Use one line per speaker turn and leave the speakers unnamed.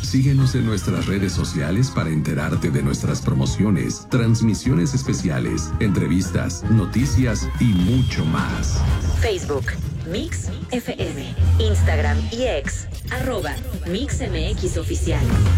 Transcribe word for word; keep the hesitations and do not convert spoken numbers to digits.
Síguenos en nuestras redes sociales para enterarte de nuestras promociones, transmisiones especiales, entrevistas, noticias y mucho más.
Facebook, Mix F M, Instagram y X, arroba Mix M X Oficial.